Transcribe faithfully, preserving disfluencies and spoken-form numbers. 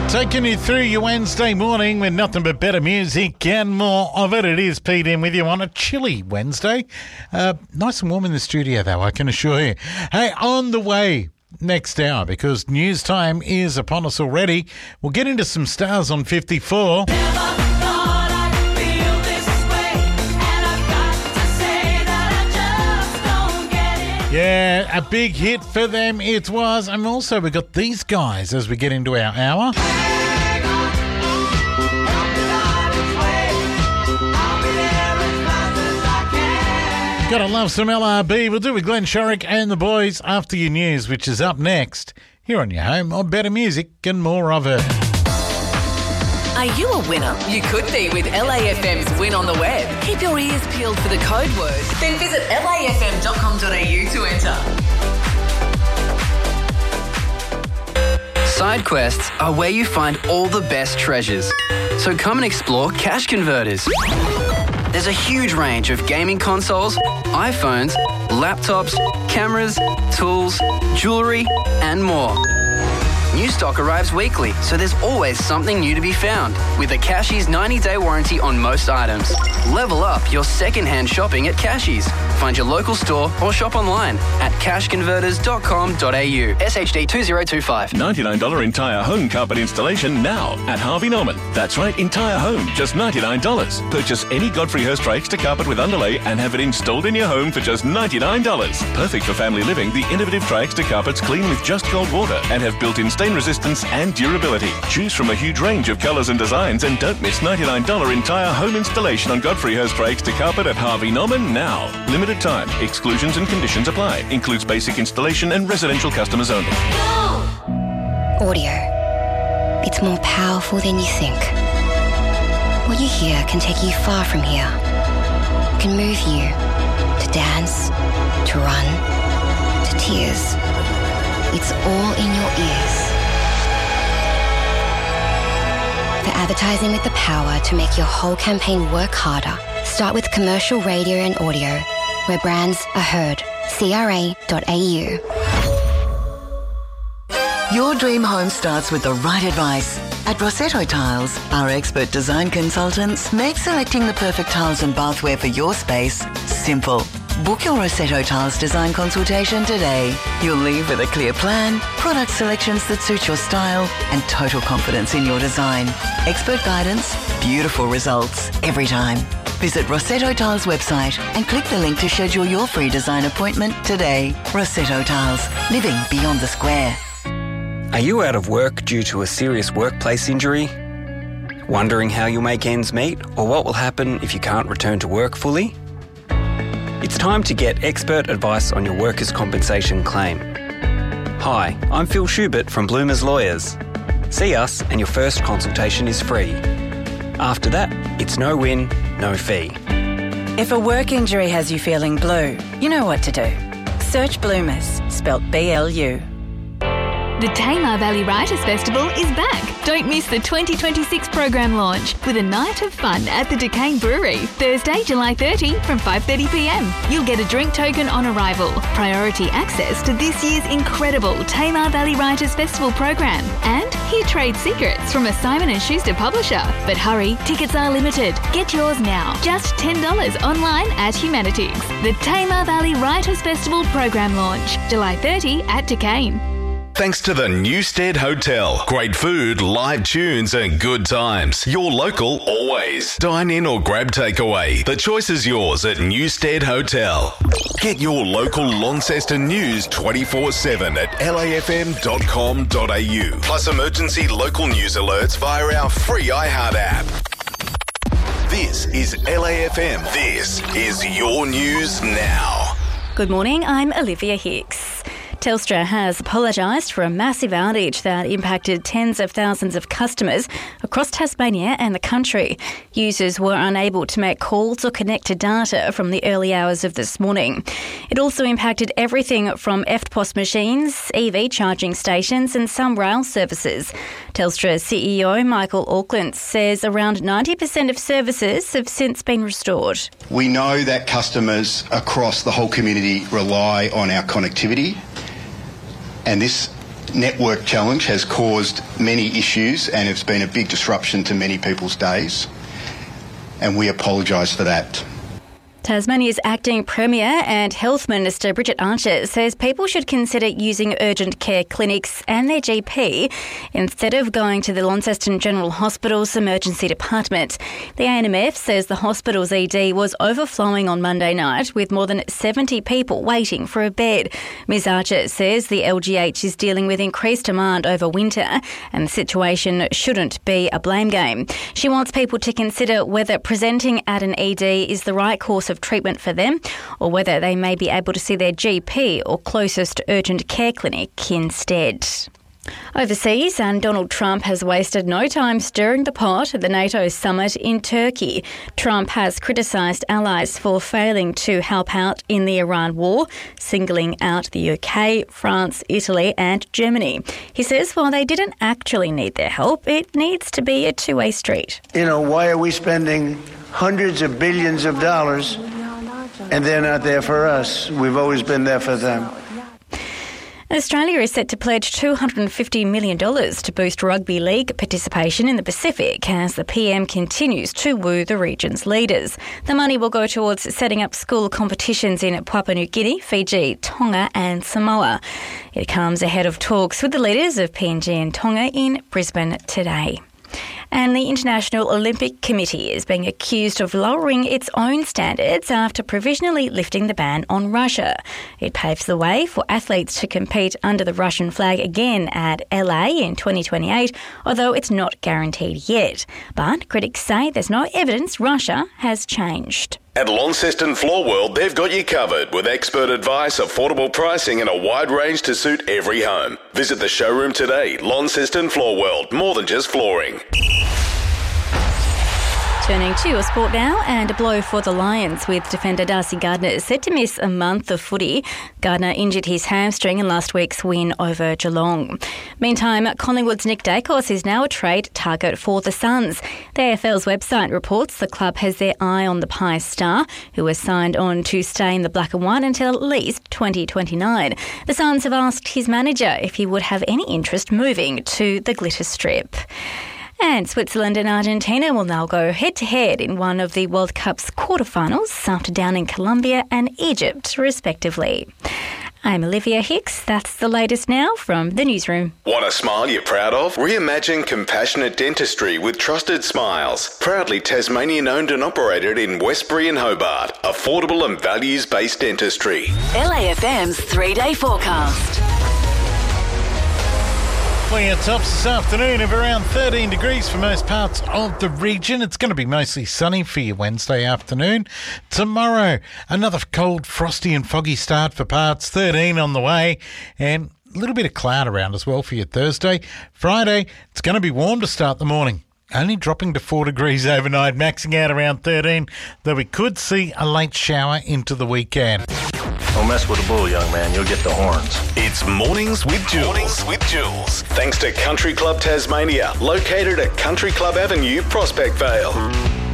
Taking you through your Wednesday morning with nothing but better music and more of it. It is Pete in with you on a chilly Wednesday. Uh, nice and warm in the studio, though, I can assure you. Hey, on the way next hour, because news time is upon us already, we'll get into some stars on fifty-four. Yeah, a big hit for them it was. And also we got these guys as we get into our hour. Gotta love some L R B. We'll do with Glenn Shorrock and the boys after your news, which is up next here on your home of better music and more of it. Are you a winner? You could be with L A F M's Win on the Web. Keep your ears peeled for the code word. Then visit L A F M dot com dot a u to enter. Side quests are where you find all the best treasures. So come and explore Cash Converters. There's a huge range of gaming consoles, iPhones, laptops, cameras, tools, jewellery and more. New stock arrives weekly, so there's always something new to be found. With a Cashies ninety-day warranty on most items. Level up your second-hand shopping at Cashies. Find your local store or shop online at cash converters dot com dot a u. S H D two zero two five. ninety-nine dollars entire home carpet installation now at Harvey Norman. That's right, entire home, just ninety-nine dollars. Purchase any Godfrey Hirst Extra carpet with underlay and have it installed in your home for just ninety-nine dollars. Perfect for family living, the innovative Tri-Extra carpets clean with just cold water and have built-in stain resistance and durability. Choose from a huge range of colours and designs and don't miss ninety-nine dollars entire home installation on Godfrey Hirst Extra carpet at Harvey Norman now. Limited time. Exclusions and conditions apply. Includes basic installation and residential customers only. Audio. It's more powerful than you think. What you hear can take you far from here. It can move you to dance, to run, to tears. It's all in your ears. For advertising with the power to make your whole campaign work harder, start with commercial radio and audio, where brands are heard. C R A dot A U. Your dream home starts with the right advice. At Rossetto Tiles, our expert design consultants make selecting the perfect tiles and bathware for your space simple. Book your Rossetto Tiles design consultation today. You'll leave with a clear plan, product selections that suit your style, and total confidence in your design. Expert guidance, beautiful results every time. Visit Rossetto Tiles website and click the link to schedule your free design appointment today. Rossetto Tiles, living beyond the square. Are you out of work due to a serious workplace injury? Wondering how you'll make ends meet or what will happen if you can't return to work fully? It's time to get expert advice on your workers' compensation claim. Hi, I'm Phil Schubert from Bloomers Lawyers. See us and your first consultation is free. After that, it's no win, no fee. If a work injury has you feeling blue, you know what to do. Search Bloomers, spelt B L U. The Tamar Valley Writers Festival is back. Don't miss the twenty twenty-six program launch with a night of fun at the Duquesne Brewery, Thursday, July thirtieth from five thirty p m. You'll get a drink token on arrival, priority access to this year's incredible Tamar Valley Writers Festival program, and hear trade secrets from a Simon and Schuster publisher. But hurry, tickets are limited. Get yours now. Just ten dollars online at Humanitics. The Tamar Valley Writers Festival program launch, July thirtieth at Duquesne. Thanks to the Newstead Hotel. Great food, live tunes and good times. Your local always. Dine in or grab takeaway. The choice is yours at Newstead Hotel. Get your local Launceston news twenty-four seven at L A F M dot com dot a u. Plus emergency local news alerts via our free iHeart app. This is L A F M. This is your news now. Good morning, I'm Olivia Hicks. Telstra has apologised for a massive outage that impacted tens of thousands of customers across Tasmania and the country. Users were unable to make calls or connect to data from the early hours of this morning. It also impacted everything from E F T P O S machines, E V charging stations and some rail services. Telstra C E O Michael Auckland says around ninety percent of services have since been restored. We know that customers across the whole community rely on our connectivity, and this network challenge has caused many issues and it's been a big disruption to many people's days, and we apologise for that. Tasmania's acting Premier and Health Minister Bridget Archer says people should consider using urgent care clinics and their G P instead of going to the Launceston General Hospital's emergency department. The A N M F says the hospital's E D was overflowing on Monday night with more than seventy people waiting for a bed. Ms Archer says the L G H is dealing with increased demand over winter and the situation shouldn't be a blame game. She wants people to consider whether presenting at an E D is the right course of treatment for them or whether they may be able to see their G P or closest urgent care clinic instead. Overseas, and Donald Trump has wasted no time stirring the pot at the NATO summit in Turkey. Trump has criticised allies for failing to help out in the Iran war, singling out the U K, France, Italy and Germany. He says while they didn't actually need their help, it needs to be a two-way street. You know, why are we spending hundreds of billions of dollars and they're not there for us? We've always been there for them. Australia is set to pledge two hundred fifty million dollars to boost rugby league participation in the Pacific as the P M continues to woo the region's leaders. The money will go towards setting up school competitions in Papua New Guinea, Fiji, Tonga and Samoa. It comes ahead of talks with the leaders of P N G and Tonga in Brisbane today. And the International Olympic Committee is being accused of lowering its own standards after provisionally lifting the ban on Russia. It paves the way for athletes to compete under the Russian flag again at L A in twenty twenty-eight, although it's not guaranteed yet. But critics say there's no evidence Russia has changed. At Launceston Floor World, they've got you covered with expert advice, affordable pricing and a wide range to suit every home. Visit the showroom today. Launceston Floor World, more than just flooring. Turning to your sport now, and a blow for the Lions with defender Darcy Gardner set to miss a month of footy. Gardner injured his hamstring in last week's win over Geelong. Meantime, Collingwood's Nick Dacos is now a trade target for the Suns. The A F L's website reports the club has their eye on the Pies star, who has signed on to stay in the black and white until at least twenty twenty-nine. The Suns have asked his manager if he would have any interest moving to the Glitter Strip. And Switzerland and Argentina will now go head-to-head in one of the World Cup's quarterfinals after downing Colombia and Egypt, respectively. I'm Olivia Hicks. That's the latest now from the newsroom. Want a smile you're proud of? Reimagine compassionate dentistry with Trusted Smiles. Proudly Tasmanian owned and operated in Westbury and Hobart. Affordable and values-based dentistry. L A F M's three-day forecast. Clear tops this afternoon of around thirteen degrees for most parts of the region. It's going to be mostly sunny for your Wednesday afternoon. Tomorrow, another cold, frosty and foggy start for parts, thirteen on the way, and a little bit of cloud around as well for your Thursday. Friday, it's going to be warm to start the morning, only dropping to four degrees overnight, maxing out around thirteen, though we could see a late shower into the weekend. Don't mess with the bull, young man. You'll get the horns. It's Mornings with Jules. Mornings with Jules. Thanks to Country Club Tasmania, located at Country Club Avenue, Prospect Vale.